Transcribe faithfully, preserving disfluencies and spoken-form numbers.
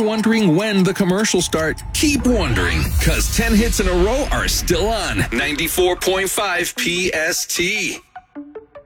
wondering when the commercials start, keep wondering, cause ten hits in a row are still on ninety-four point five P S T.